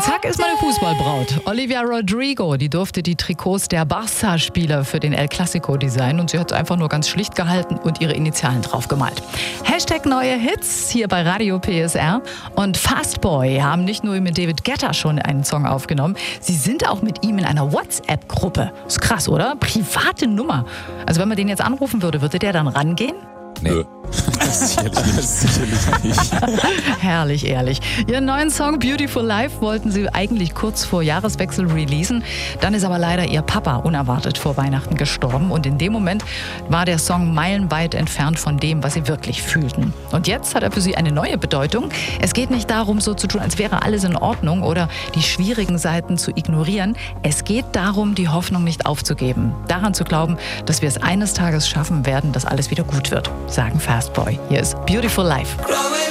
Und zack ist meine Fußballbraut. Olivia Rodrigo, die durfte die Trikots der Barca-Spieler für den El Clasico designen und sie hat es einfach nur ganz schlicht gehalten und ihre Initialen drauf gemalt. Hashtag neue Hits hier bei Radio PSR. Und Fastboy haben nicht nur mit David Guetta schon einen Song aufgenommen, sie sind auch mit ihm in einer WhatsApp-Gruppe. Ist krass, oder? Private Nummer. Also wenn man den jetzt anrufen würde der dann rangehen? Nee. Sicherlich nicht. Herrlich, ehrlich. Ihren neuen Song Beautiful Life wollten sie eigentlich kurz vor Jahreswechsel releasen. Dann ist aber leider ihr Papa unerwartet vor Weihnachten gestorben. Und in dem Moment war der Song meilenweit entfernt von dem, was sie wirklich fühlten. Und jetzt hat er für sie eine neue Bedeutung. Es geht nicht darum, so zu tun, als wäre alles in Ordnung oder die schwierigen Seiten zu ignorieren. Es geht darum, die Hoffnung nicht aufzugeben. Daran zu glauben, dass wir es eines Tages schaffen werden, dass alles wieder gut wird, sagen Fastboy. Hier ist Beautiful Life.